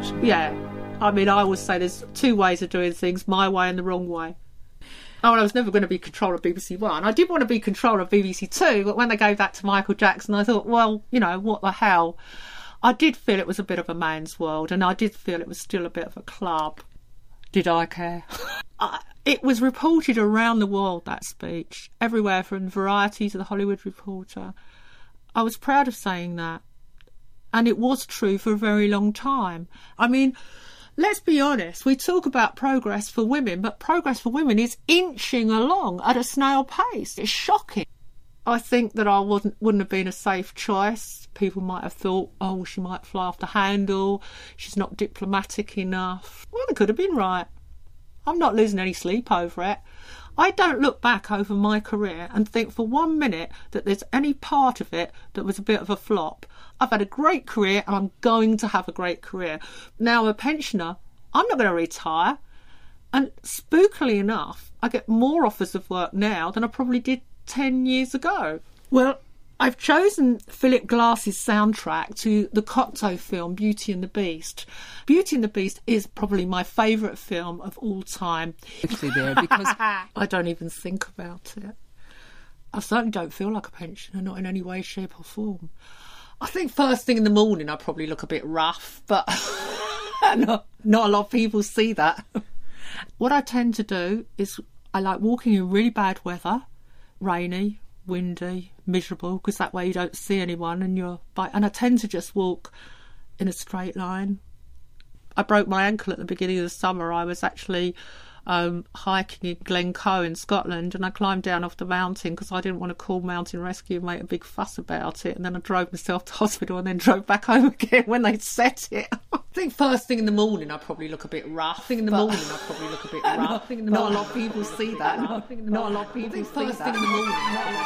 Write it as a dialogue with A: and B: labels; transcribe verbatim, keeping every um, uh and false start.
A: much.
B: Yeah. I mean, I always say there's two ways of doing things, my way and the wrong way. Oh, and I was never going to be controller of B B C One. I did want to be controller of B B C Two, but when they gave that to Michael Jackson, I thought, well, you know, what the hell? I did feel it was a bit of a man's world, and I did feel it was still a bit of a club. Did I care? I, it was reported around the world, that speech, everywhere from Variety to the Hollywood Reporter. I was proud of saying that. And it was true for a very long time. I mean, let's be honest, we talk about progress for women, but progress for women is inching along at a snail pace. It's shocking. I think that I wasn't, wouldn't have been a safe choice. People might have thought, oh, she might fly off the handle, she's not diplomatic enough. Well, they could have been right. I'm not losing any sleep over it. I don't look back over my career and think for one minute that there's any part of it that was a bit of a flop. I've had a great career and I'm going to have a great career. Now I'm a pensioner, I'm not going to retire. And spookily enough, I get more offers of work now than I probably did ten years ago. Well, I've chosen Philip Glass's soundtrack to the Cocteau film Beauty and the Beast. Beauty and the Beast is probably my favourite film of all time.
A: Actually there, because
B: I don't even think about it. I certainly don't feel like a pensioner, not in any way, shape or form. I think first thing in the morning I probably look a bit rough, but not, not a lot of people see that. What I tend to do is I like walking in really bad weather, rainy, windy, miserable, because that way you don't see anyone and you're by, and I tend to just walk in a straight line. I broke my ankle at the beginning of the summer. I was actually um, hiking in Glencoe in Scotland, and I climbed down off the mountain because I didn't want to call mountain rescue and make a big fuss about it, and then I drove myself to hospital and then drove back home again when they'd set it. I think first thing in the morning I probably look a bit rough. Thing in the morning I probably look a bit rough. Not a lot of people see that. Not a lot of people see that. First thing in the morning.